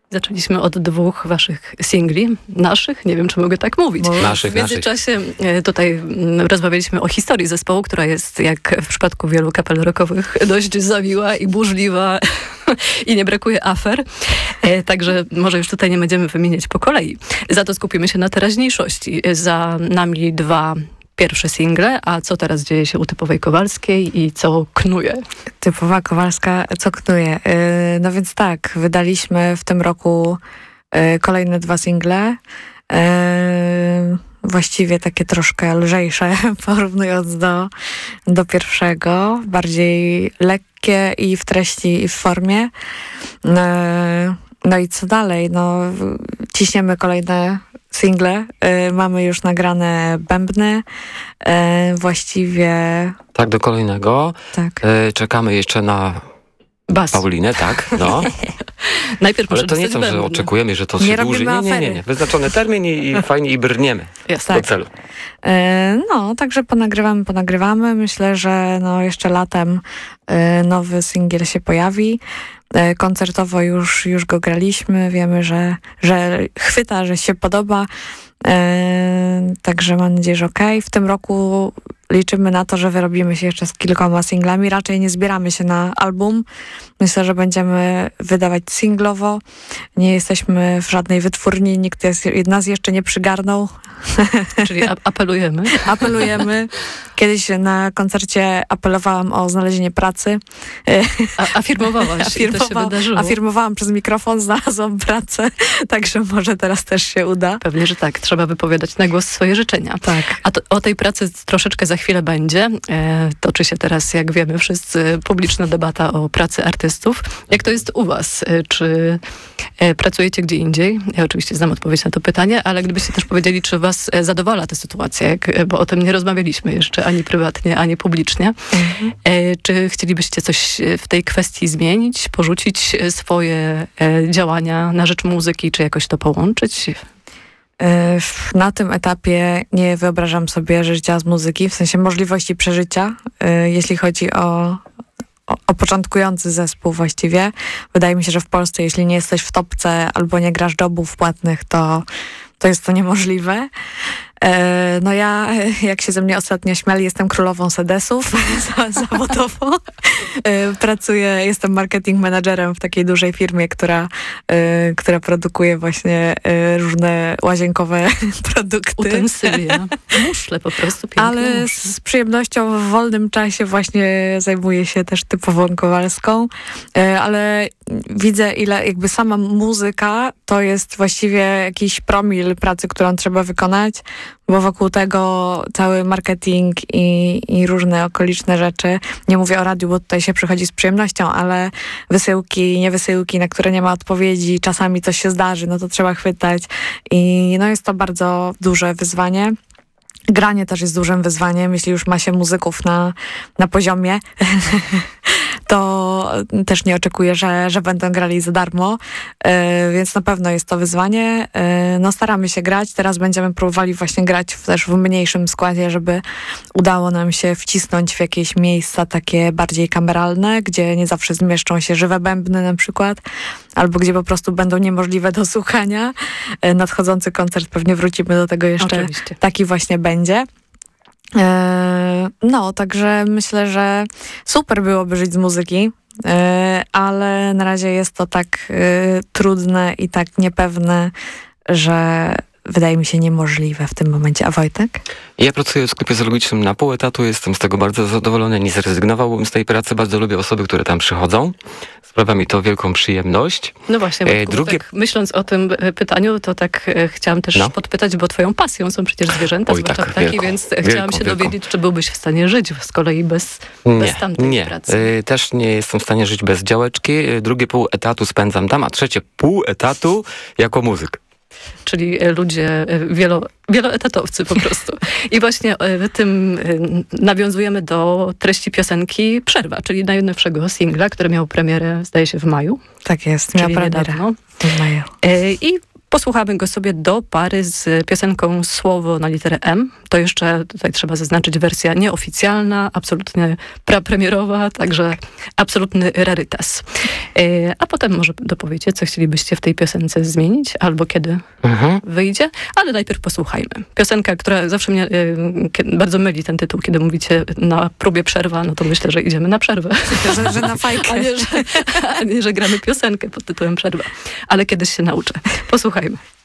Zaczęliśmy od 2 waszych singli, naszych, nie wiem, czy mogę tak mówić. W międzyczasie tutaj rozmawialiśmy o historii zespołu, która jest, jak w przypadku wielu kapel rockowych, dość zawiła i burzliwa i nie brakuje afer. Także może już tutaj nie będziemy wymieniać po kolei. Za to skupimy się na teraźniejszości. Za nami 2 pierwsze single, a co teraz dzieje się u Typowej Kowalskiej i co knuje? Typowa Kowalska, co knuje? No więc tak, wydaliśmy w tym roku kolejne 2 single. Właściwie takie troszkę lżejsze, porównując do pierwszego. Bardziej lekkie i w treści, i w formie. No i co dalej? No, ciśniemy kolejne single. Mamy już nagrane bębny. Właściwie... Tak, do kolejnego. Tak. Czekamy jeszcze na Bas. Paulinę, tak? No. Najpierw ale to nie są, że oczekujemy, że to się dłuży. Nie. Wyznaczony termin i fajnie i brniemy do celu. No, także ponagrywamy. Myślę, że no jeszcze latem nowy singiel się pojawi. Koncertowo już go graliśmy. Wiemy, że chwyta, że się podoba. Także mam nadzieję, że okej. W tym roku liczymy na to, że wyrobimy się jeszcze z kilkoma singlami. Raczej nie zbieramy się na album. Myślę, że będziemy wydawać singlowo. Nie jesteśmy w żadnej wytwórni. Nikt nas jeszcze nie przygarnął. Czyli apelujemy. Apelujemy. Kiedyś na koncercie apelowałam o znalezienie pracy. Afirmowałaś. To się wydarzyło. Afirmowałam przez mikrofon, znalazłam pracę. Także może teraz też się uda. Pewnie, że tak. Trzeba wypowiadać na głos swoje życzenia. Tak. A o tej pracy troszeczkę za chwilę będzie. Toczy się teraz, jak wiemy wszyscy, publiczna debata o pracy artystów. Jak to jest u was? Czy pracujecie gdzie indziej? Ja oczywiście znam odpowiedź na to pytanie, ale gdybyście też powiedzieli, czy was zadowala ta sytuacja, bo o tym nie rozmawialiśmy jeszcze ani prywatnie, ani publicznie. Czy chcielibyście coś w tej kwestii zmienić, porzucić swoje działania na rzecz muzyki, czy jakoś to połączyć? Na tym etapie nie wyobrażam sobie życia z muzyki, w sensie możliwości przeżycia, jeśli chodzi o początkujący zespół właściwie. Wydaje mi się, że w Polsce, jeśli nie jesteś w topce albo nie grasz jobów płatnych, to jest to niemożliwe. No ja, jak się ze mnie ostatnio śmiali, jestem królową sedesów zawodowo. Pracuję, jestem marketing managerem w takiej dużej firmie, która produkuje właśnie różne łazienkowe produkty. Utensylia. Muszle po prostu, piękne ale muszle. Z przyjemnością w wolnym czasie właśnie zajmuję się też Typową Kowalską. Ale widzę, ile jakby sama muzyka to jest właściwie jakiś promil pracy, którą trzeba wykonać, bo wokół tego cały marketing i różne okoliczne rzeczy. Nie mówię o radiu, bo tutaj się przychodzi z przyjemnością, ale wysyłki, niewysyłki, na które nie ma odpowiedzi, czasami coś się zdarzy, no to trzeba chwytać i no jest to bardzo duże wyzwanie. Granie też jest dużym wyzwaniem, jeśli już ma się muzyków na poziomie, to też nie oczekuję, że będą grali za darmo, więc na pewno jest to wyzwanie. No staramy się grać, teraz będziemy próbowali właśnie grać też w mniejszym składzie, żeby udało nam się wcisnąć w jakieś miejsca takie bardziej kameralne, gdzie nie zawsze zmieszczą się żywe bębny na przykład, albo gdzie po prostu będą niemożliwe do słuchania. Nadchodzący koncert, pewnie wrócimy do tego jeszcze. Oczywiście. Taki właśnie będzie. No, także myślę, że super byłoby żyć z muzyki, ale na razie jest to tak trudne i tak niepewne, że wydaje mi się niemożliwe w tym momencie. A Wojtek? Ja pracuję w sklepie zoologicznym na pół etatu, jestem z tego bardzo zadowolony, nie zrezygnowałbym z tej pracy, bardzo lubię osoby, które tam przychodzą. Sprawia mi to wielką przyjemność. No właśnie, Wojtku, tak myśląc o tym pytaniu, to tak chciałam też podpytać, bo twoją pasją są przecież zwierzęta, zwłaszcza ptaki, więc chciałam się dowiedzieć, czy byłbyś w stanie żyć z kolei bez tamtej pracy. Też nie jestem w stanie żyć bez działeczki. Drugie pół etatu spędzam tam, a trzecie pół etatu jako muzyk. Czyli ludzie wieloetatowcy po prostu. I właśnie tym nawiązujemy do treści piosenki Przerwa, czyli najnowszego singla, który miał premierę, zdaje się, w maju. Tak jest, miał premierę w maju. I Posłuchamy go sobie do pary z piosenką Słowo na literę M. To jeszcze tutaj trzeba zaznaczyć wersja nieoficjalna, absolutnie prapremierowa, także absolutny rarytas. A potem może dopowiecie, co chcielibyście w tej piosence zmienić, albo kiedy wyjdzie, ale najpierw posłuchajmy. Piosenka, która zawsze mnie bardzo myli ten tytuł, kiedy mówicie na próbie przerwa, no to myślę, że idziemy na przerwę. Że na fajkę. A nie, że gramy piosenkę pod tytułem przerwa. Ale kiedyś się nauczę. Posłuchajmy.